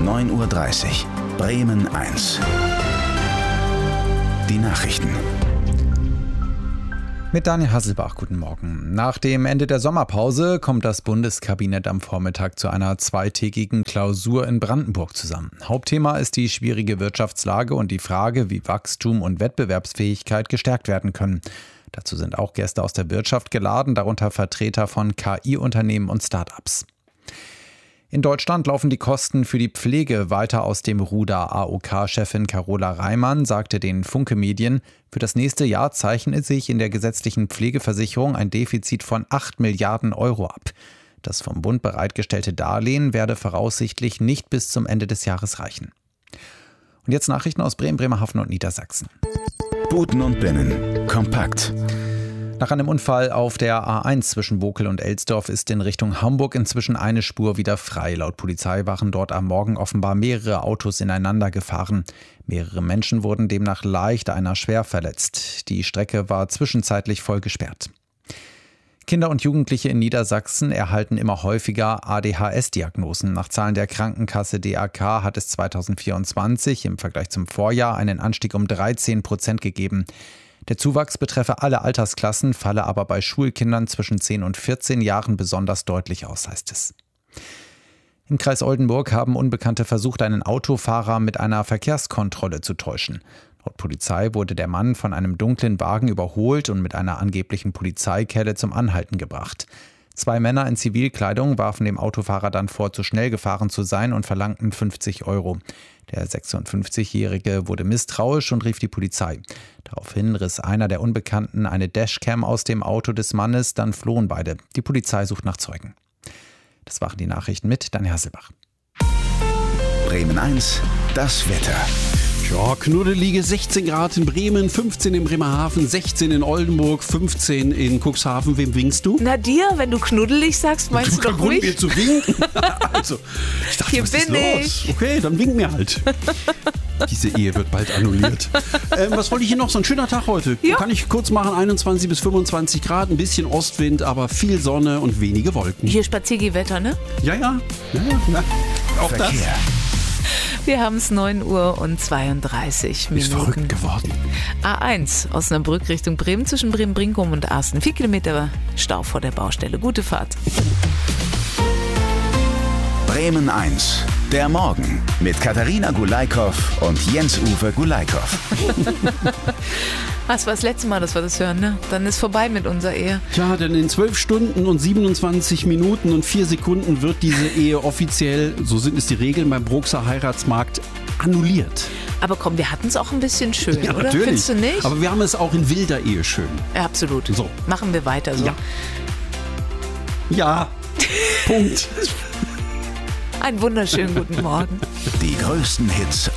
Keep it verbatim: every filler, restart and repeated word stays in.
neun Uhr dreißig. Bremen eins. Die Nachrichten. Mit Daniel Hasselbach, guten Morgen. Nach dem Ende der Sommerpause kommt das Bundeskabinett am Vormittag zu einer zweitägigen Klausur in Brandenburg zusammen. Hauptthema ist die schwierige Wirtschaftslage und die Frage, wie Wachstum und Wettbewerbsfähigkeit gestärkt werden können. Dazu sind auch Gäste aus der Wirtschaft geladen, darunter Vertreter von K I-Unternehmen und Start-ups. In Deutschland laufen die Kosten für die Pflege weiter aus dem Ruder. A O K-Chefin Carola Reimann sagte den Funke Medien, für das nächste Jahr zeichne sich in der gesetzlichen Pflegeversicherung ein Defizit von acht Milliarden Euro ab. Das vom Bund bereitgestellte Darlehen werde voraussichtlich nicht bis zum Ende des Jahres reichen. Und jetzt Nachrichten aus Bremen, Bremerhaven und Niedersachsen. Buten und Binnen. Kompakt. Nach einem Unfall auf der A eins zwischen Bokel und Elsdorf ist in Richtung Hamburg inzwischen eine Spur wieder frei. Laut Polizei waren dort am Morgen offenbar mehrere Autos ineinander gefahren. Mehrere Menschen wurden demnach leicht, einer schwer verletzt. Die Strecke war zwischenzeitlich voll gesperrt. Kinder und Jugendliche in Niedersachsen erhalten immer häufiger A D H S-Diagnosen. Nach Zahlen der Krankenkasse D A K hat es zweitausendvierundzwanzig im Vergleich zum Vorjahr einen Anstieg um dreizehn Prozent gegeben. Der Zuwachs betreffe alle Altersklassen, falle aber bei Schulkindern zwischen zehn und vierzehn Jahren besonders deutlich aus, heißt es. Im Kreis Oldenburg haben Unbekannte versucht, einen Autofahrer mit einer Verkehrskontrolle zu täuschen. Laut Polizei wurde der Mann von einem dunklen Wagen überholt und mit einer angeblichen Polizeikelle zum Anhalten gebracht. Zwei Männer in Zivilkleidung warfen dem Autofahrer dann vor, zu schnell gefahren zu sein und verlangten fünfzig Euro. Der sechsundfünfzigjährige wurde misstrauisch und rief die Polizei. Daraufhin riss einer der Unbekannten eine Dashcam aus dem Auto des Mannes, dann flohen beide. Die Polizei sucht nach Zeugen. Das waren die Nachrichten mit Daniel Hasselbach. Bremen eins, das Wetter. Ja, knuddelige sechzehn Grad in Bremen, fünfzehn in Bremerhaven, sechzehn in Oldenburg, fünfzehn in Cuxhaven. Wem winkst du? Na dir, wenn du knuddelig sagst, meinst du doch Grund, mich? mir zu winken. Also, ich dachte, Hier was bin ist los? ich. Okay, dann wink mir halt. Diese Ehe wird bald annulliert. ähm, was wollte ich hier noch? So ein schöner Tag heute. Ja. Kann ich kurz machen, einundzwanzig bis fünfundzwanzig Grad, ein bisschen Ostwind, aber viel Sonne und wenige Wolken. Hier Spaziergehwetter, ne? Ja, ja. ja, ja. Na, auch das. Verkehr. Wir haben es neun Uhr und zweiunddreißig Ist Minuten. verrückt geworden. A eins, Osnabrück Richtung Bremen, zwischen Bremen-Brinkum und Asten. Vier Kilometer Stau vor der Baustelle. Gute Fahrt. Bremen eins, der Morgen mit Katharina Gulaikow und Jens-Uwe Gulaikow. Das war das letzte Mal, dass wir das hören, ne? Dann ist vorbei mit unserer Ehe. Tja, denn in zwölf Stunden und siebenundzwanzig Minuten und vier Sekunden wird diese Ehe offiziell, so sind es die Regeln beim Bruxer Heiratsmarkt, annulliert. Aber komm, wir hatten es auch ein bisschen schön, Ja, oder? natürlich. Findest du nicht? Aber wir haben es auch in wilder Ehe schön. Ja, absolut. So. Machen wir weiter so. Ja. Ja. Punkt. Einen wunderschönen guten Morgen. Die größten Hits